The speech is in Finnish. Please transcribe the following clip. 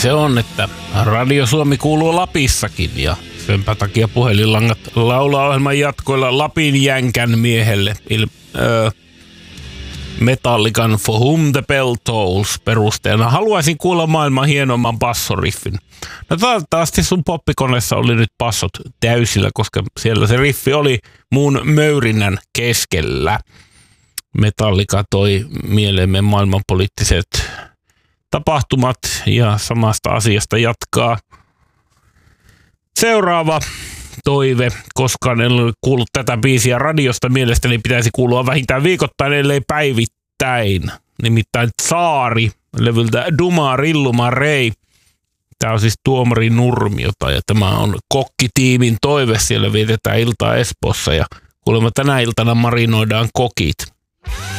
se on, että Radio Suomi kuuluu Lapissakin ja senpä takia puhelinlangat laulaa ohjelman jatkoilla Lapin jänkän miehelle Metallican For Whom the Bell Tolls perusteena. Haluaisin kuulla maailman hienomman bassoriffin. No toivottavasti sun poppikoneessa oli nyt bassot täysillä, koska siellä se riffi oli muun möyrinnän keskellä. Metallica toi mieleemme maailmanpoliittiset tapahtumat ja samasta asiasta jatkaa seuraava toive. Koskaan en ole kuullut tätä biisiä radiosta. Mielestäni pitäisi kuulua vähintään viikoittain, ellei päivittäin. Nimittäin Tsaari levyltä Duma Rilluma Rei. Tämä on siis Tuomari Nurmiota ja tämä on kokkitiimin toive. Siellä vietetään iltaa Espoossa ja kuulemma tänä iltana marinoidaan kokit.